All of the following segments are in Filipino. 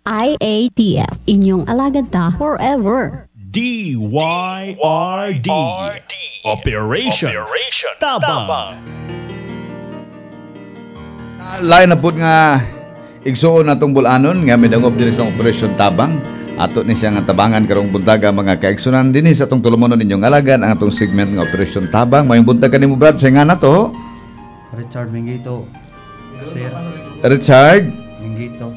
IATF, inyong alagad ta forever. DYRD Operation Tabang. Lain na po nga igsuon natong bulanon nga midangop dinhi sa Operation Tabang. Ato ni siya nga tabangan karong buntaga mga kaigsunan dinhi sa atong tulumonon ninyong alagan ang atong segment nga Operation Tabang. Mayong buntag kanimo Brad sa nga nato. Richard Mingito. Sir. Richard Mingito.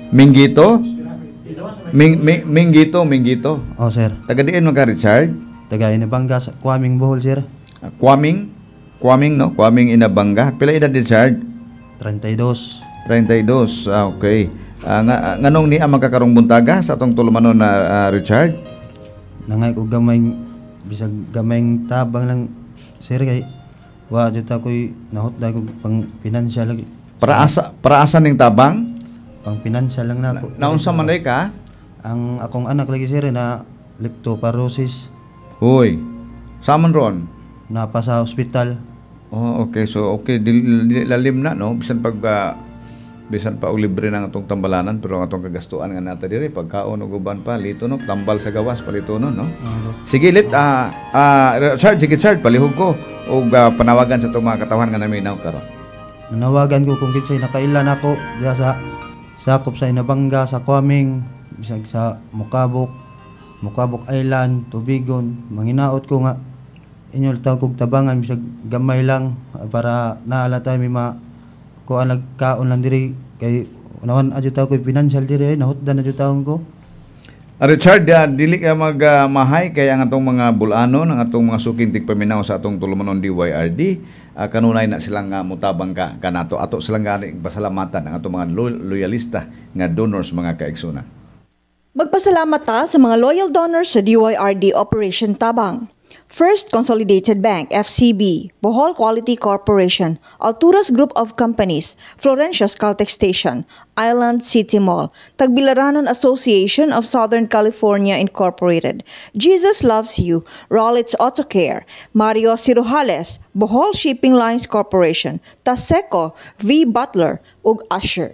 Mingito. Oh, sir. Taga diin man ka Richard? Taga Inabanga sa Kwaming Bohol, sir. Kwaming no? Kwaming Inabanga. Pila edad Richard? 32. 32. Okay. Nganong ni ang magkakarong buntaga sa atong tulumanon na Richard? Nangay ko gamay bisag gamayng tabang lang, sir, kay wa jud ako'y nahutda ko pang financial lagi. Para asa ning tabang? Pang financial lang nako. Naunsa man day ka? Ang akong anak lagi, sir, na leptospirosis, Hoy. Saman ron? napa sa ospital. Oh, okay. So, okay. Lalim na, no? Bisan pa og libre ng atong tambalanan, pero ang atong kagastuan nga nata diri pagkaon ug uban pa lito no, tambal sa gawas palito no. Sige lit Richard, palihog ko og panawagan sa itong mga katawhan nga naminaw karon. Nanawagan ko kung kinsay nakailan ako diha sa sakop sa Inabanga, sa Kwaming, bisag sa Mukabok Island, Tubigon, manginaot ko nga inyong tawag kog tabangan bisag gamay lang para naala tayo may kuan nagkaon lang diri kay unawan adyo taw ko financial diri nahutdan na adyo taon ko. Richard, dili ka mahay kay ang atong mga bulanon, ang atong mga suking tigpaminaw sa atong tulumanon DYRD, kanunay na silang mutabang ka kanato ato silang gani pasalamatan ang atong mga loyalista nga donors mga kaigsunan. Magpasalamat ta sa mga loyal donors sa DYRD Operation Tabang. First Consolidated Bank, FCB, Bohol Quality Corporation, Alturas Group of Companies, Florencia's Caltex Station, Island City Mall, Tagbilaranon Association of Southern California Incorporated, Jesus Loves You, Rollins Auto Care, Mario Cirujales, Bohol Shipping Lines Corporation, Taseco, V. Butler, ug Usher.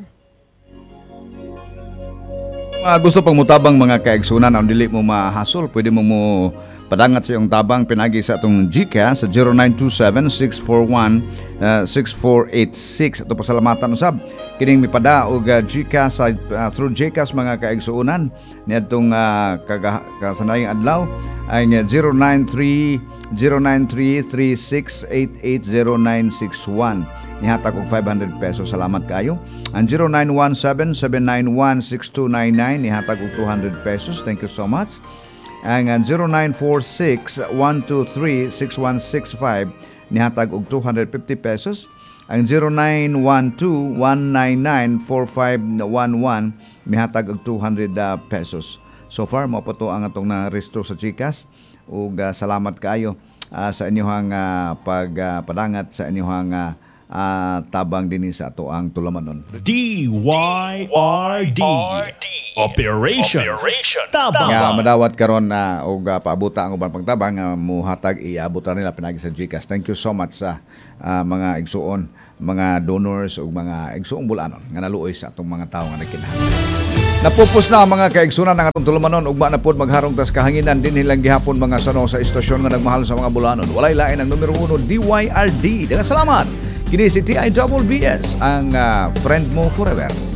Gusto pang mutabang mga kaigsunan ang dili mo mahasol, pwede mo padangat sa iyong tabang pinagi sa atong GCash sa 0927-641-6486. Ito pasalamatan usab kining mipada og GCash through GCash mga kaigsuunan niadtong kasanayang adlaw ay 093-3688-0961. Nihatag og 500 pesos. Salamat kayo. Ang 0917-791-6299 nihatag og 200 pesos. Thank you so much. Ang 0946-123-6165 nihatag og 250 pesos. Ang 0912-199-4511 nihatag og 200 pesos. So far mo po to ang atong na-restore sa GCash ug salamat kaayo sa inyong pagpadangat sa inyong tabang dinhi sa ato ang tulamanon. DYRD Operation Tabang. Nga madawat karon na og paabuta ang uban pagtabang nga muhatag iabutan nila pinagi sa GCash. Thank you so much sa mga igsuon, mga donors ug mga igsuong bulanon nga naluoy sa atong mga tawo nga nagkinahanglan. Napupos na ang mga kaigsunan ng atong tulumanon ugma na pod magharong tas kahanginan din nilang gihapon mga sano sa istasyon nga nagmahal sa mga bulanon. Walay lain ang numero 1 DYRD. Daghang salamat. Kini si TIWBS ang friend mo forever.